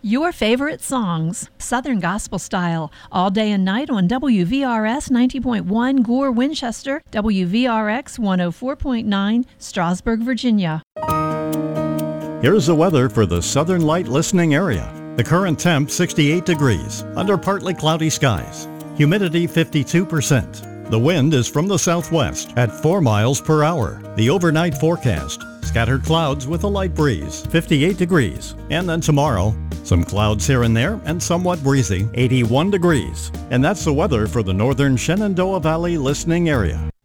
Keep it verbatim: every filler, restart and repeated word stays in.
Your favorite songs, Southern Gospel Style, all day and night on W V R S ninety point one Gore, Winchester, W V R X one oh four point nine, Strasburg, Virginia. Here's the weather for the Southern Light listening area. The current temp sixty-eight degrees, under partly cloudy skies. Humidity fifty-two percent. The wind is from the southwest at four miles per hour. The overnight forecast, scattered clouds with a light breeze, fifty-eight degrees. And then tomorrow, some clouds here and there and somewhat breezy, eighty-one degrees. And that's the weather for the northern Shenandoah Valley listening area.